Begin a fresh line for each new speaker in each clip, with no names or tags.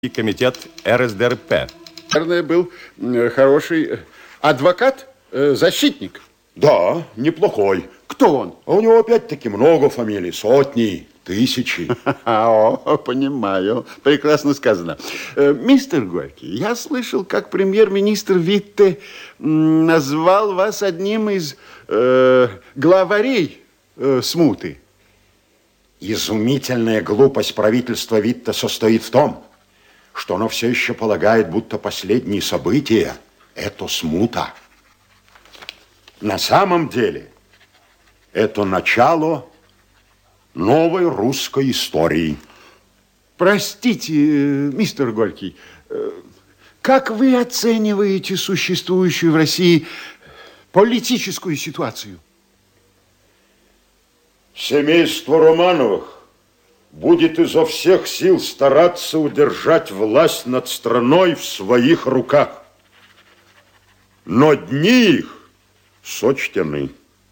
и комитет РСДРП.
Наверное, был хороший адвокат, защитник.
Да, неплохой.
Кто он?
А у него опять-таки много фамилий, сотни, тысячи.
Понимаю. Прекрасно сказано. Мистер Горький, я слышал, как премьер-министр Витте назвал вас одним из главарей смуты.
Изумительная глупость правительства Витте состоит в том, что оно все еще полагает, будто последние события – это смута. На самом деле, это начало новой русской истории.
Простите, мистер Горький, как вы оцениваете существующую в России политическую ситуацию?
Семейство Романовых будет изо всех сил стараться удержать власть над страной в своих руках. Но дни их сочтены.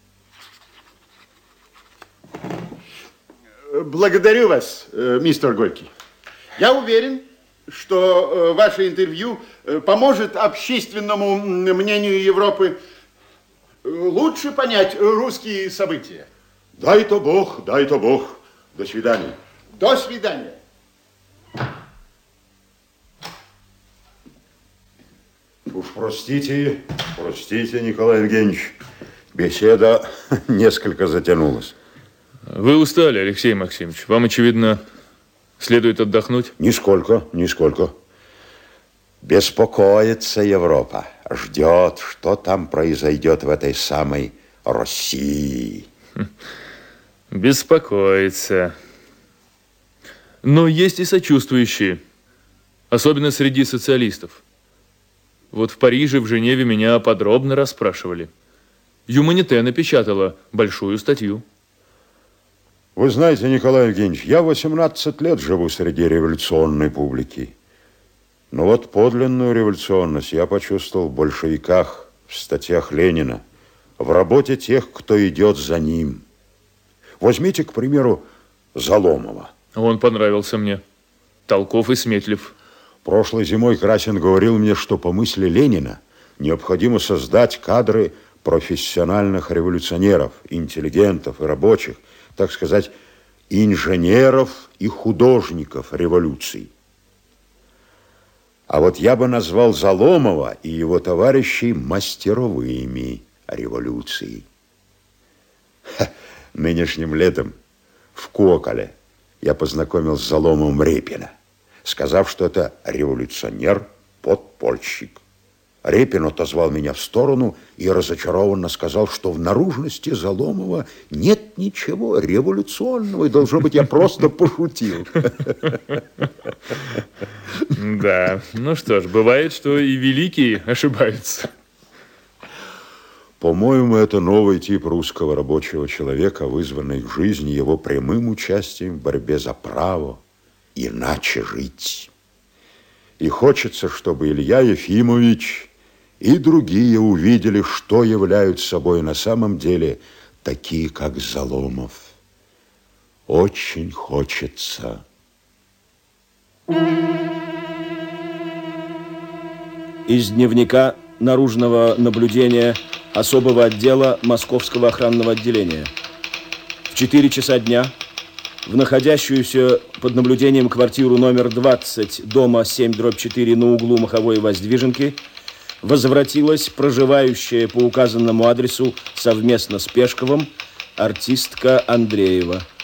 Благодарю вас, мистер Горький. Я уверен, что ваше интервью поможет общественному мнению Европы лучше понять русские события.
Дай-то Бог, дай-то Бог. До свидания.
До свидания.
Уж простите, Николай Евгеньевич, беседа несколько затянулась.
Вы устали, Алексей Максимович. Вам, очевидно, следует отдохнуть?
Нисколько. Беспокоится Европа. Ждет, что там произойдет в этой самой России.
Беспокоится. Но есть и сочувствующие. Особенно среди социалистов. Вот в Париже, в Женеве меня подробно расспрашивали. Юманите напечатала большую статью.
Вы знаете, Николай Евгеньевич, я 18 лет живу среди революционной публики. Но вот подлинную революционность я почувствовал в большевиках, в статьях Ленина, в работе тех, кто идет за ним. Возьмите, к примеру, Заломова.
Он понравился мне. Толков и сметлив.
Прошлой зимой Красин говорил мне, что по мысли Ленина необходимо создать кадры профессиональных революционеров, интеллигентов и рабочих, так сказать, инженеров и художников революций. А вот я бы назвал Заломова и его товарищей мастеровыми революции. Нынешним летом в Коколе я познакомил с Заломовым Репина, сказав, что это революционер-подпольщик. Репин отозвал меня в сторону и разочарованно сказал, что в наружности Заломова нет ничего революционного, и, должно быть, я просто пошутил.
Да, ну что ж, бывает, что и великие ошибаются.
По-моему, это новый тип русского рабочего человека, вызванный в жизни его прямым участием в борьбе за право иначе жить. И хочется, чтобы Илья Ефимович и другие увидели, что являются собой на самом деле такие, как Заломов. Очень хочется.
Из дневника наружного наблюдения особого отдела Московского охранного отделения. В 4 часа дня в находящуюся под наблюдением квартиру номер 20 дома 7/4 на углу Маховой и Воздвиженки возвратилась проживающая по указанному адресу совместно с Пешковым артистка Андреева.